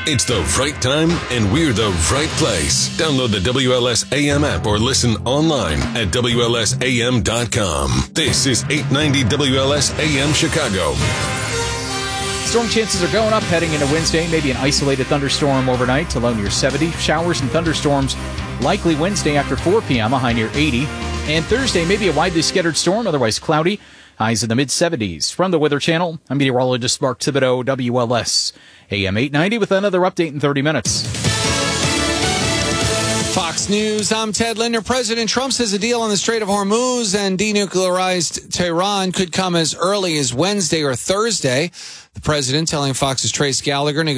It's the right time, and we're the right place. Download the WLS AM app or listen online at WLSAM.com. This is 890 WLS AM Chicago. Storm chances are going up heading into Wednesday. Maybe an isolated thunderstorm overnight to low near 70. Showers and thunderstorms likely Wednesday after 4 p.m., a high near 80. And Thursday, maybe a widely scattered storm, otherwise cloudy. Highs in the mid-70s. From the Weather Channel, I'm meteorologist Mark Thibodeau, WLS AM 890 with another update in 30 minutes. Fox News, I'm Ted Linder. President Trump says a deal on the Strait of Hormuz and denuclearized Tehran could come as early as Wednesday or Thursday. The president telling Fox's Trace Gallagher